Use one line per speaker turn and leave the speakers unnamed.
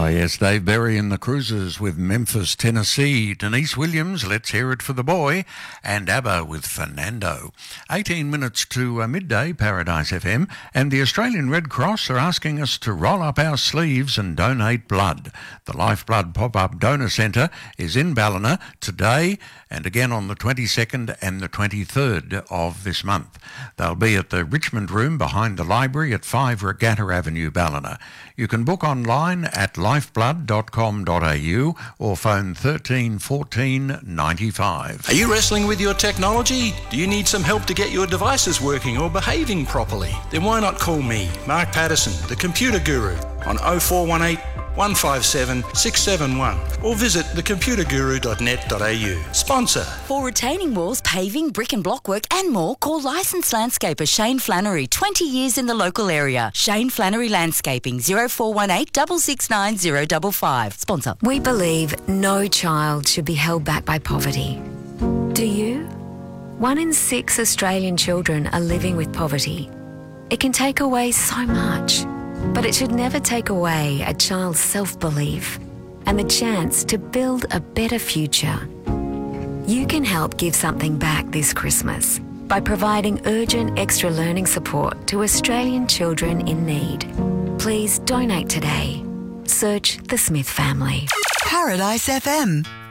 Yes, Dave Berry and the Cruisers with Memphis, Tennessee. Denise Williams, Let's Hear It for the Boy, and ABBA with Fernando. 18 minutes to midday, Paradise FM, and the Australian Red Cross are asking us to roll up our sleeves and donate blood. The Lifeblood Pop-Up Donor Centre is in Ballina today and again on the 22nd and the 23rd of this month. They'll be at the Richmond Room behind the library at 5 Regatta Avenue, Ballina. You can book online at lifeblood.com.au or phone 13 14 95.
Are you wrestling with your technology? Do you need some help to get your devices working or behaving properly? Then why not call me, Mark Patterson, the Computer Guru, on 0418 157 671 or visit thecomputerguru.net.au. Sponsor.
For retaining walls, paving, brick and block work and more, call licensed landscaper Shane Flannery, 20 years in the local area. Shane Flannery Landscaping, 0418 669 055. Sponsor.
We believe no child should be held back by poverty. Do you? 1 in 6 Australian children are living with poverty. It can take away so much, but it should never take away a child's self-belief and the chance to build a better future. You can help give something back this Christmas by providing urgent extra learning support to Australian children in need. Please donate today. Search the Smith family.
Paradise FM.